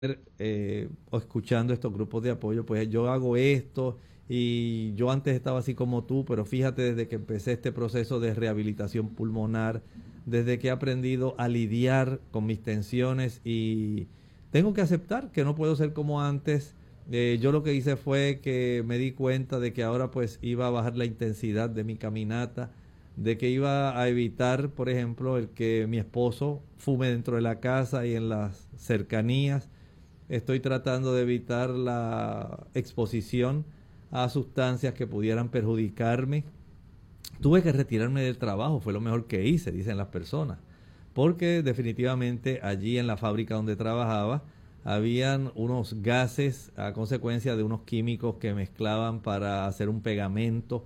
o escuchando estos grupos de apoyo, pues yo hago esto y yo antes estaba así como tú, pero fíjate desde que empecé este proceso de rehabilitación pulmonar, desde que he aprendido a lidiar con mis tensiones y tengo que aceptar que no puedo ser como antes. Yo lo que hice fue que me di cuenta de que ahora pues iba a bajar la intensidad de mi caminata, de que iba a evitar, por ejemplo, el que mi esposo fume dentro de la casa y en las cercanías. Estoy tratando de evitar la exposición a sustancias que pudieran perjudicarme. Tuve que retirarme del trabajo, fue lo mejor que hice, dicen las personas, porque definitivamente allí en la fábrica donde trabajaba habían unos gases a consecuencia de unos químicos que mezclaban para hacer un pegamento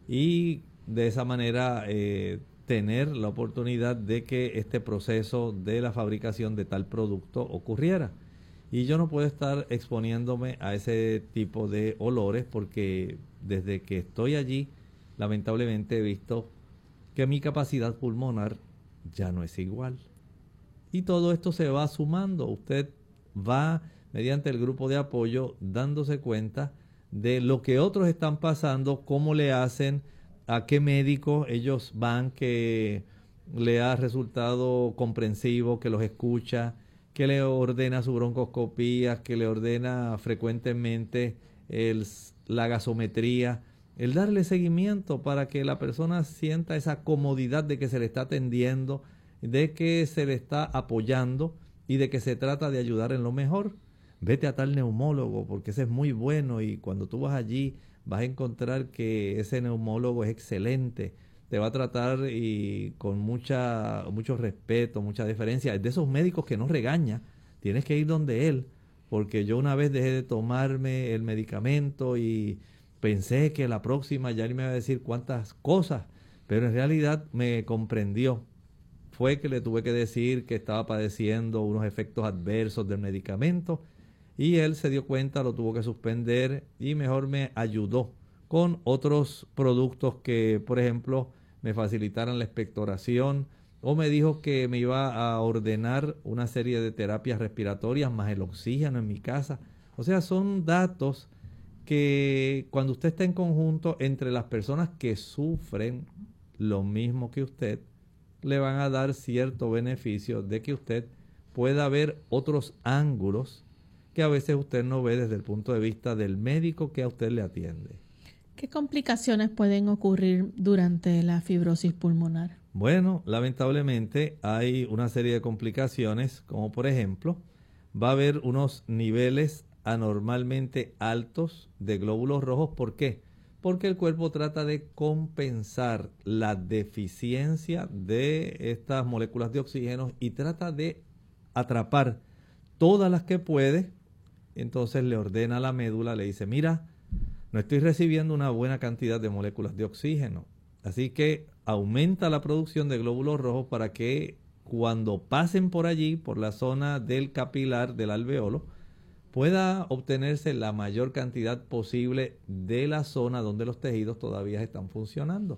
y de esa manera tener la oportunidad de que este proceso de la fabricación de tal producto ocurriera. Y yo no puedo estar exponiéndome a ese tipo de olores porque desde que estoy allí, lamentablemente he visto que mi capacidad pulmonar ya no es igual. Y todo esto se va sumando. Usted va, mediante el grupo de apoyo, dándose cuenta de lo que otros están pasando, cómo le hacen, a qué médico ellos van que le ha resultado comprensivo, que los escucha, que le ordena su broncoscopía, que le ordena frecuentemente la gasometría, el darle seguimiento para que la persona sienta esa comodidad de que se le está atendiendo, de que se le está apoyando y de que se trata de ayudar en lo mejor. Vete a tal neumólogo porque ese es muy bueno y cuando tú vas allí vas a encontrar que ese neumólogo es excelente. Te va a tratar y con mucho respeto, mucha deferencia. Es de esos médicos que no regaña. Tienes que ir donde él, porque yo una vez dejé de tomarme el medicamento y pensé que la próxima ya él me iba a decir cuántas cosas, pero en realidad me comprendió. Fue que le tuve que decir que estaba padeciendo unos efectos adversos del medicamento y él se dio cuenta, lo tuvo que suspender y mejor me ayudó con otros productos que, por ejemplo, me facilitaran la expectoración o me dijo que me iba a ordenar una serie de terapias respiratorias más el oxígeno en mi casa. O sea, son datos que cuando usted está en conjunto entre las personas que sufren lo mismo que usted, le van a dar cierto beneficio de que usted pueda ver otros ángulos que a veces usted no ve desde el punto de vista del médico que a usted le atiende. ¿Qué complicaciones pueden ocurrir durante la fibrosis pulmonar? Bueno, lamentablemente hay una serie de complicaciones, como por ejemplo, va a haber unos niveles anormalmente altos de glóbulos rojos. ¿Por qué? Porque el cuerpo trata de compensar la deficiencia de estas moléculas de oxígeno y trata de atrapar todas las que puede. Entonces le ordena a la médula, le dice, mira, no estoy recibiendo una buena cantidad de moléculas de oxígeno. Así que aumenta la producción de glóbulos rojos para que cuando pasen por allí, por la zona del capilar del alveolo, pueda obtenerse la mayor cantidad posible de la zona donde los tejidos todavía están funcionando.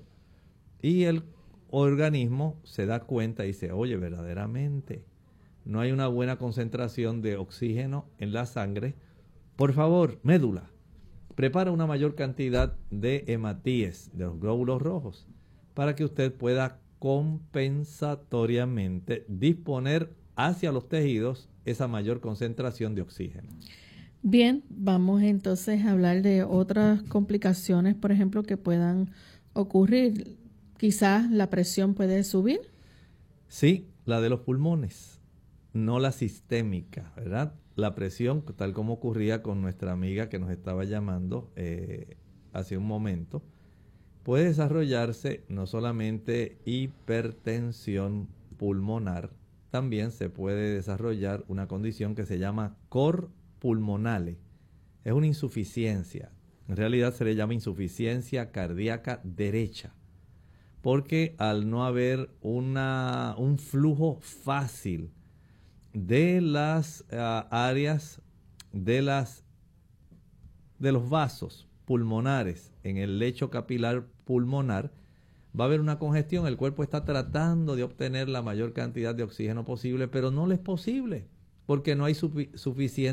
Y el organismo se da cuenta y dice, oye, verdaderamente no hay una buena concentración de oxígeno en la sangre. Por favor, médula, prepara una mayor cantidad de hematíes, de los glóbulos rojos, para que usted pueda compensatoriamente disponer hacia los tejidos esa mayor concentración de oxígeno. Bien, vamos entonces a hablar de otras complicaciones, por ejemplo, que puedan ocurrir. Quizás la presión puede subir. Sí, la de los pulmones, no la sistémica, ¿verdad? La presión, tal como ocurría con nuestra amiga que nos estaba llamando hace un momento, puede desarrollarse no solamente hipertensión pulmonar, también se puede desarrollar una condición que se llama cor pulmonale. Es una insuficiencia. En realidad se le llama insuficiencia cardíaca derecha, porque al no haber un flujo fácil de las áreas de los vasos pulmonares en el lecho capilar pulmonar, va a haber una congestión. El cuerpo está tratando de obtener la mayor cantidad de oxígeno posible, pero no le es posible. porque no hay suficiente